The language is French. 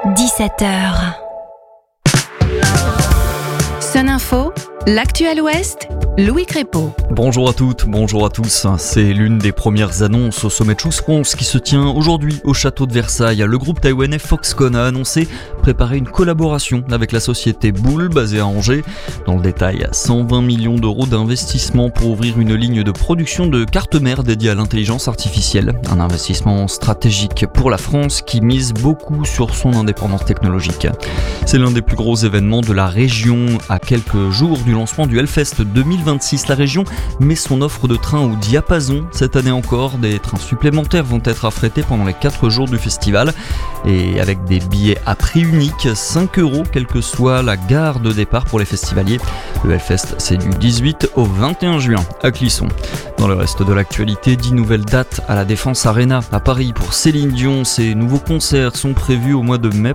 17h. Sun Info, l'actuel Ouest, Louis Crépeau. Bonjour à toutes, bonjour à tous. C'est l'une des premières annonces au sommet Choose France qui se tient aujourd'hui au château de Versailles. Le groupe taïwanais Foxconn a annoncé préparer une collaboration avec la société Boule basée à Angers. Dans le détail, 120 millions d'euros d'investissement pour ouvrir une ligne de production de cartes mères dédiée à l'intelligence artificielle. Un investissement stratégique pour la France qui mise beaucoup sur son indépendance technologique. C'est l'un des plus gros événements de la région. À quelques jours du lancement du Hellfest 2026, la région met son offre de trains au diapason. Cette année encore, des trains supplémentaires vont être affrétés pendant les 4 jours du festival. Et avec des billets à prix unique, 5 €, quelle que soit la gare de départ pour les festivaliers. Le Hellfest, c'est du 18 au 21 juin à Clisson. Dans le reste de l'actualité, 10 nouvelles dates à la Défense Arena à Paris pour Céline Dion. Ces nouveaux concerts sont prévus au mois de mai